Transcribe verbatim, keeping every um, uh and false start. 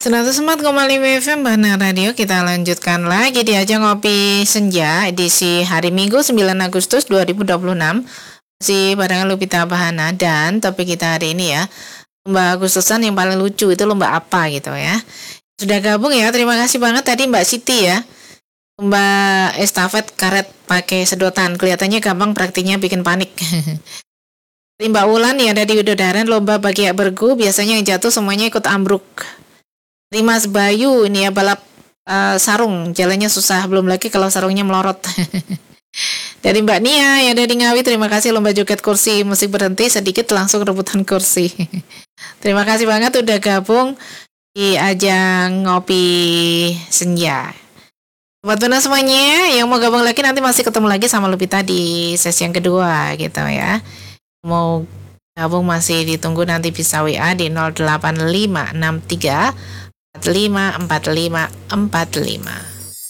seratus empat koma lima F M Bahana Radio, kita lanjutkan lagi di ajang Ngopi Senja edisi hari Minggu sembilan Agustus dua ribu dua puluh enam. Masih barengan Lupita Bahana dan topik kita hari ini ya, lomba Agustusan yang paling lucu itu lomba apa gitu ya. Sudah gabung ya, terima kasih banget tadi Mbak Siti ya. Lomba estafet karet pakai sedotan, kelihatannya gampang, praktiknya bikin panik. Mbak Wulan ya ada di Widodaren, lomba bagi bergu, biasanya yang jatuh semuanya ikut ambruk. Mas Bayu ini ya balap uh, sarung, jalannya susah, belum lagi kalau sarungnya melorot. Dari Mbak Nia yang ada di Ngawi, terima kasih lomba joget kursi, musik berhenti sedikit langsung rebutan kursi. Terima kasih banget udah gabung di ajang Ngopi Senja. Buat benar semuanya yang mau gabung lagi, nanti masih ketemu lagi sama Lupita di sesi yang kedua gitu ya. Mau gabung masih ditunggu, nanti bisa W A di nol delapan lima enam tiga empat lima empat lima empat lima.